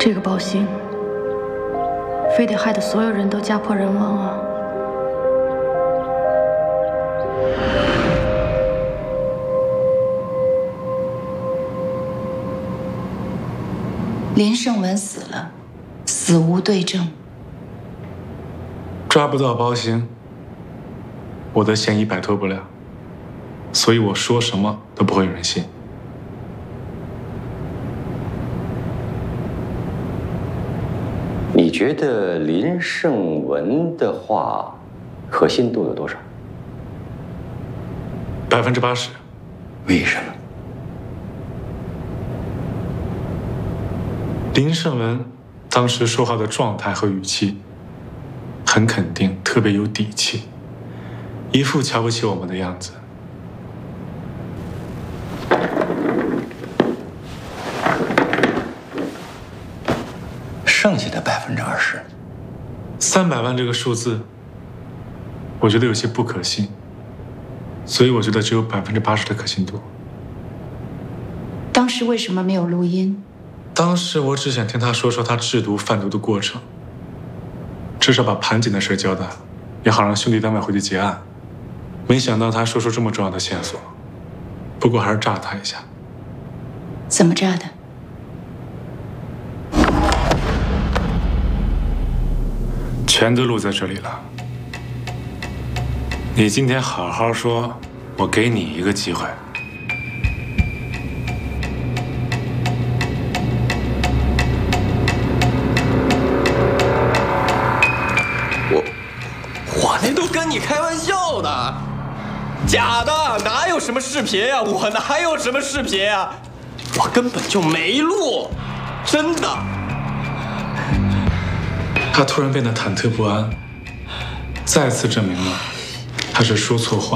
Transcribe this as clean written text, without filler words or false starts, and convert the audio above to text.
这个包兴，非得害得所有人都家破人亡啊！ 林胜文死了，死无对证， 抓不到包兴，我的嫌疑摆脱不了，所以我说什么都不会有人信。 你觉得林胜文的话可信度有多少 ？80%。 为什么？ 林胜文当时说话的状态和语气很肯定，特别有底气，一副瞧不起我们的样子。 剩下的20%。 300万这个数字，我觉得有些不可信，所以我觉得只有80%的可信度。 当时为什么没有录音？ 当时我只想听他说说他制毒贩毒的过程，至少把盘锦的事交代，也好让兄弟单位回去结案。没想到他说出这么重要的线索，不过还是炸他一下。 怎么炸的？ 全都录在这里了。你今天好好说，我给你一个机会。 我那都跟你开玩笑的，假的，哪有什么视频呀？我哪有什么视频呀？我根本就没录，真的。 他突然变得忐忑不安，再次证明了他是说错话。